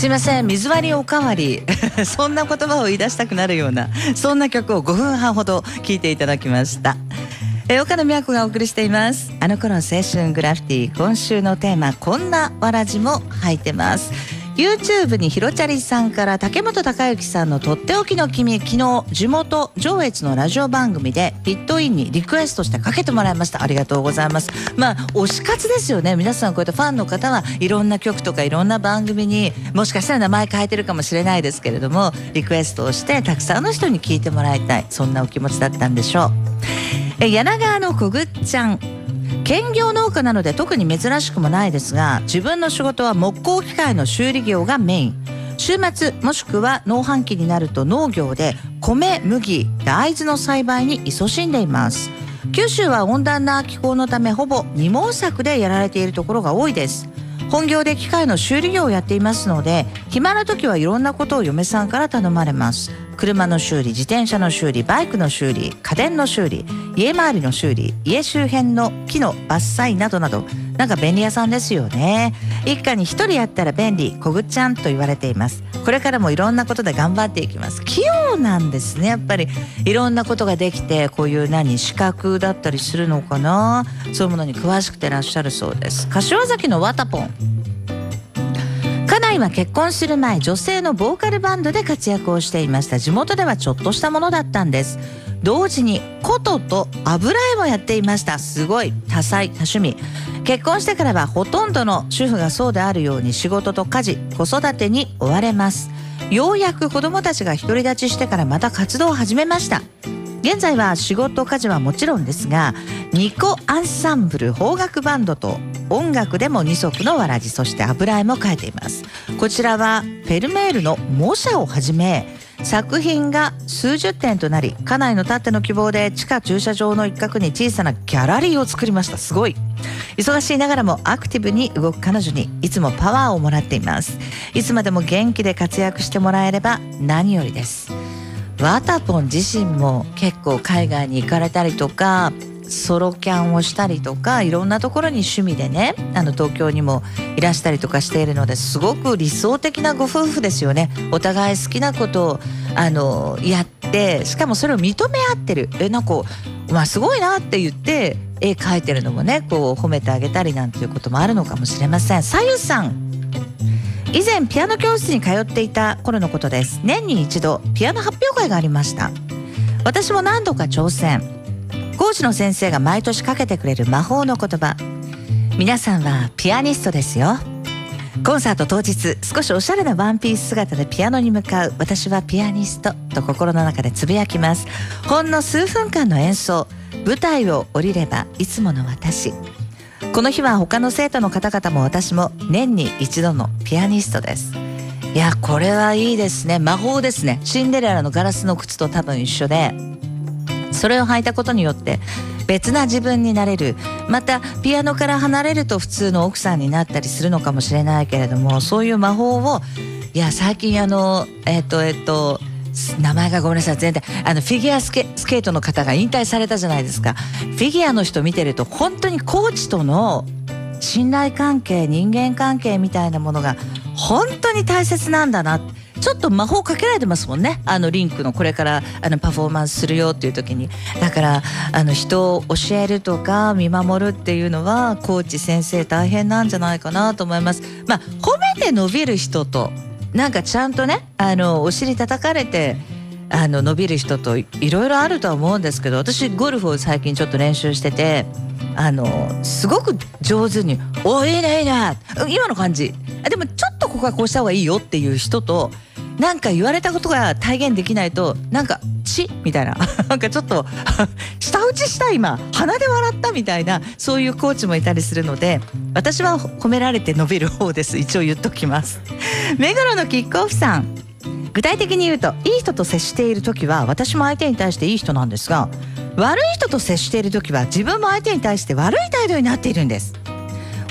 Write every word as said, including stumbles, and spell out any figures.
すいません、水割りおかわりそんな言葉を言い出したくなるような、そんな曲をごふんはんほど聴いていただきました。え岡野美和子がお送りしています。あの頃青春グラフィティ。今週のテーマ、こんなわらじも入ってます。 YouTube にひろちゃりさんから竹本孝之さんのとっておきの君、昨日地元上越のラジオ番組でピットインにリクエストしてかけてもらいました。ありがとうございます。まあ推し活ですよね。皆さんこうやってファンの方はいろんな曲とかいろんな番組にもしかしたら名前変えてるかもしれないですけれども、リクエストをしてたくさんの人に聴いてもらいたい、そんなお気持ちだったんでしょう。え柳川のこぐっちゃん、兼業農家なので特に珍しくもないですが、自分の仕事は木工機械の修理業がメイン。週末もしくは農繁期になると農業で米、麦、大豆の栽培に勤しんでいます。九州は温暖な気候のためほぼ二毛作でやられているところが多いです。本業で機械の修理業をやっていますので、暇な時はいろんなことを嫁さんから頼まれます。車の修理、自転車の修理、バイクの修理、家電の修理、家周りの修理、家周辺の木の伐採などなど、なんか便利屋さんですよね。一家に一人やったら便利、こぐっちゃんと言われています。これからもいろんなことで頑張っていきます。器用なんですね。やっぱりいろんなことができて、こういう何資格だったりするのかな、そういうものに詳しくてらっしゃるそうです。柏崎のワタポン、家内は結婚する前、女性のボーカルバンドで活躍をしていました。地元ではちょっとしたものだったんです。同時に琴と油絵もやっていました。すごい多彩多趣味。結婚してからはほとんどの主婦がそうであるように仕事と家事、子育てに追われます。ようやく子供たちが独り立ちしてからまた活動を始めました。現在は仕事家事はもちろんですが、ニコアンサンブル邦楽バンドと音楽でも二足のわらじ、そして油絵も描いています。こちらはフェルメールの模写をはじめ、作品が数十点となり、家内のたっての希望で地下駐車場の一角に小さなギャラリーを作りました。すごい。忙しいながらもアクティブに動く彼女にいつもパワーをもらっています。いつまでも元気で活躍してもらえれば何よりです。ワタポン自身も結構海外に行かれたりとか、ソロキャンをしたりとか、いろんなところに趣味でね、あの東京にもいらしたりとかしているので、すごく理想的なご夫婦ですよね。お互い好きなことをあのやって、しかもそれを認め合ってる。えなんかまあすごいなって言って絵描いてるのもね、こう褒めてあげたりなんていうこともあるのかもしれません。さゆさん、以前ピアノ教室に通っていた頃のことです。年に一度ピアノ発表会がありました。私も何度か挑戦。講師の先生が毎年かけてくれる魔法の言葉、皆さんはピアニストですよ。コンサート当日、少しおしゃれなワンピース姿でピアノに向かう私はピアニストと心の中でつぶやきます。ほんの数分間の演奏、舞台を降りればいつもの私。この日は他の生徒の方々も私も年に一度のピアニストです。いやこれはいいですね。魔法ですね。シンデレラのガラスの靴と多分一緒で、それを履いたことによって別な自分になれる。またピアノから離れると普通の奥さんになったりするのかもしれないけれども、そういう魔法を、いや最近あのえっとえっと名前がごめんなさい、全体あのフィギュアスケ、スケートの方が引退されたじゃないですか。フィギュアの人見てると本当にコーチとの信頼関係、人間関係みたいなものが本当に大切なんだな。ちょっと魔法かけられてますもんね。あのリンクのこれからあのパフォーマンスするよっていう時に。だからあの人を教えるとか見守るっていうのはコーチ先生大変なんじゃないかなと思います。まあ褒めて伸びる人と、なんかちゃんとねあのお尻叩かれてあの伸びる人といろいろあるとは思うんですけど、私ゴルフを最近ちょっと練習してて、あのすごく上手に「おいいねいいね今の感じ、でもちょっとここはこうした方がいいよ」っていう人と、なんか言われたことが体現できないとなんかチッみたいななんかちょっと舌打ちした今鼻で笑ったみたいな、そういうコーチもいたりするので、私は褒められて伸びる方です。一応言っときます。目黒のキックオフさん、具体的に言うと、いい人と接している時は私も相手に対していい人なんですが、悪い人と接している時は自分も相手に対して悪い態度になっているんです。